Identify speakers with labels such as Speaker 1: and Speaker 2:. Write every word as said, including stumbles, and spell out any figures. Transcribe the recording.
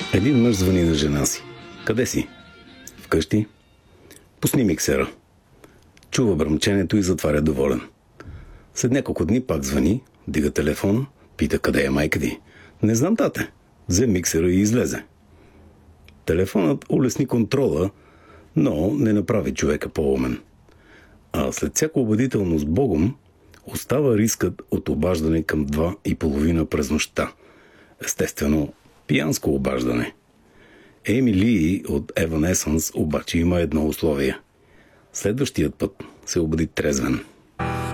Speaker 1: Един мъж звъни на жена си. Къде си? Вкъщи. Пусни миксера. Чува бръмченето и затваря доволен. След няколко дни пак звъни, дига телефон, пита къде е майка ти. Не знам, тате. Взе миксера и излезе. Телефонът улесни контрола, но не направи човека по-умен. А след всяко убедително с Богом, остава рискът от обаждане към два и половина през нощта. Естествено, пиянско обаждане. Еми Ли от Evanescence обаче има едно условие. Следващият път се обади трезвен.